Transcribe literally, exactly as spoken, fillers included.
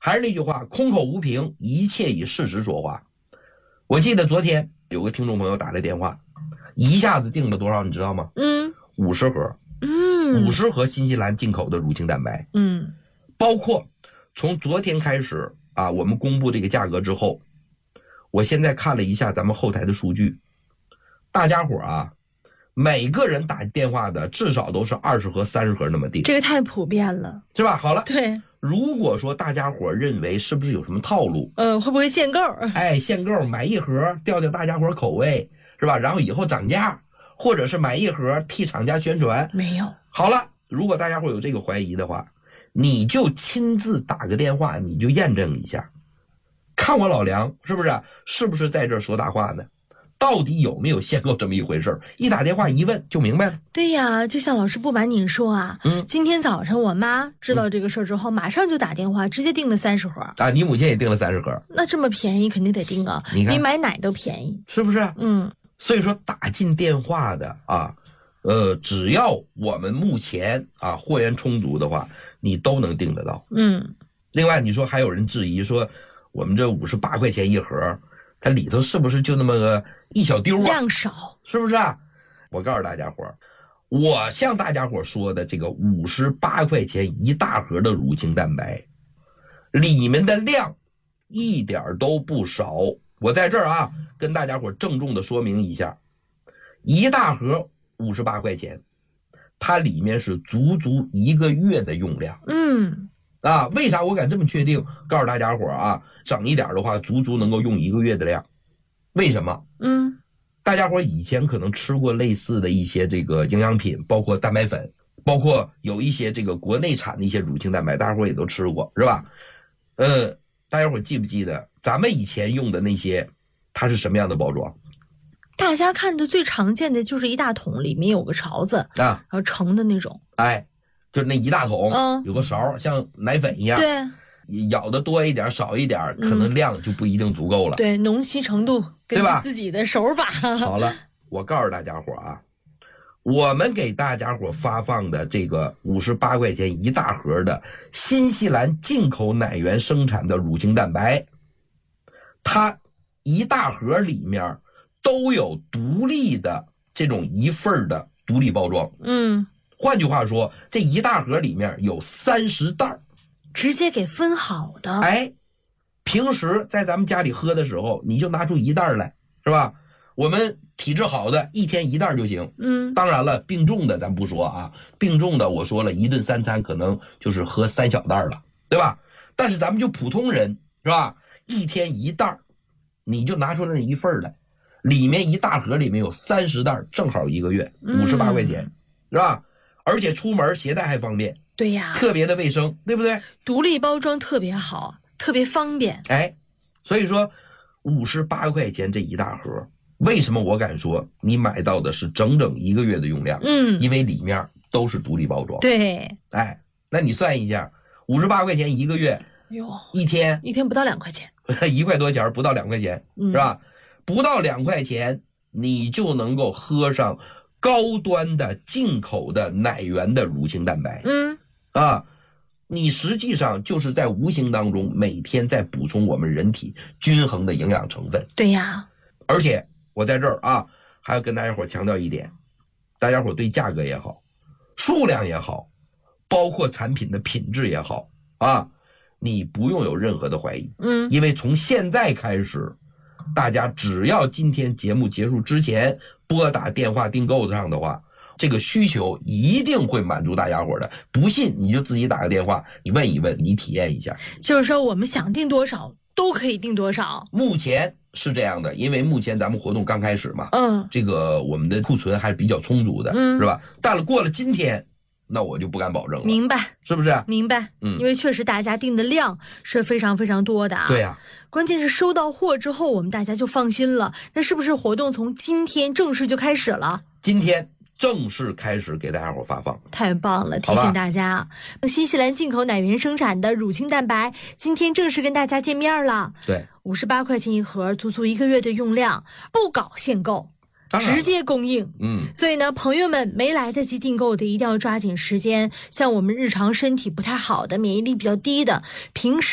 还是那句话，空口无凭，一切以事实说话。我记得昨天有个听众朋友打来电话，一下子订了多少你知道吗？ 嗯， 五十盒。 嗯， 五十盒新西兰进口的乳清蛋白。 嗯， 包括从昨天开始啊，我们公布这个价格之后，我现在看了一下咱们后台的数据，大家伙啊，每个人打电话的至少都是二十盒、三十盒那么订， 这个太普遍了， 是吧？好了， 对。 如果说大家伙认为是不是有什么套路， 呃，会不会限购？ 哎，限购买一盒吊吊大家伙口味，是吧？然后以后涨价，或者是买一盒替厂家宣传， 没有。 好了，如果大家伙有这个怀疑的话，你就亲自打个电话，你就验证一下，看我老梁是不是是不是在这说大话呢？到底有没有限购这么一回事？一打电话一问就明白了。 对呀，就像老师不瞒您说啊，嗯，今天早上我妈知道这个事儿之后，嗯、马上就打电话，直接订了三十盒啊。你母亲也订了三十盒， 那这么便宜肯定得订啊，比买奶都便宜， 是不是？ 嗯， 所以说打进电话的啊，呃，只要我们目前啊货源充足的话，你都能订得到。 嗯， 另外你说还有人质疑说，我们这五十八块钱一盒。它里头是不是就那么个一小丢啊？ 量少， 是不是啊？我告诉大家伙，我向大家伙说的这个五十八块钱一大盒的乳清蛋白，里面的量一点都不少。我在这儿啊，跟大家伙郑重的说明一下，一大盒五十八块钱，它里面是足足一个月的用量。 嗯。 啊，为啥我敢这么确定？告诉大家伙啊，整一点的话，足足能够用一个月的量。为什么？ 嗯， 大家伙以前可能吃过类似的一些这个营养品，包括蛋白粉，包括有一些这个国内产的一些乳清蛋白，大家伙也都吃过，是吧？呃，大家伙记不记得咱们以前用的那些，它是什么样的包装？ 大家看的最常见的就是一大桶，里面有个勺子啊， 然后盛的那种。 哎。就是那一大桶， 嗯， 有个勺，像奶粉一样， 对， 舀的多一点少一点，可能量就不一定足够了。 嗯、对，浓稀程度根据自己的手法。 好了，我告诉大家伙啊，我们给大家伙发放的这个五十八块钱一大盒的新西兰进口奶源生产的乳清蛋白，它一大盒里面都有独立的这种一份的独立包装。 嗯。 换句话说，这一大盒里面有三十袋， 直接给分好的。 哎，平时在咱们家里喝的时候，你就拿出一袋来，是吧？我们体质好的，一天一袋就行。 嗯， 当然了，病重的咱不说啊，病重的我说了一顿三餐可能就是喝三小袋了，对吧？但是咱们就普通人，是吧？一天一袋，你就拿出来那一份来，里面一大盒里面有三十袋，正好一个月，五十八块钱，是吧？而且出门携带还方便， 对呀， 特别的卫生，对不对？ 独立包装特别好，特别方便。 哎，所以说五十八块钱这一大盒，为什么我敢说你买到的是整整一个月的用量？ 嗯， 因为里面都是独立包装。 对， 哎，那你算一下，五十八块钱一个月， 哟， 一天一天不到两块钱， 一块多钱不到两块钱， 嗯、 是吧？不到两块钱，你就能够喝上高端的进口的奶源的乳清蛋白。 嗯， 啊，你实际上就是在无形当中每天在补充我们人体均衡的营养成分。 对呀， 而且我在这儿啊，还要跟大家伙强调一点，大家伙对价格也好，数量也好，包括产品的品质也好啊，你不用有任何的怀疑。 嗯， 因为从现在开始，大家只要今天节目结束之前拨打电话订购上的话，这个需求一定会满足大家伙的。不信你就自己打个电话，你问一问，你体验一下。 就是说我们想订多少都可以订多少。 目前是这样的，因为目前咱们活动刚开始嘛， 嗯， 这个我们的库存还是比较充足的， 嗯， 是吧？但了过了今天，那我就不敢保证了。 明白， 是不是？ 明白， 嗯， 因为确实大家订的量是非常非常多的啊。 对呀、啊， 关键是收到货之后，我们大家就放心了。那是不是活动从今天正式就开始了？ 今天正式开始给大家伙发放， 太棒了！提醒大家，新西兰进口奶源生产的乳清蛋白，今天正式跟大家见面了。 对， 五十八块钱一盒，足足一个月的用量，不搞限购。直接供应， 嗯， 所以呢，朋友们没来得及订购的，一定要抓紧时间。像我们日常身体不太好的、免疫力比较低的，平时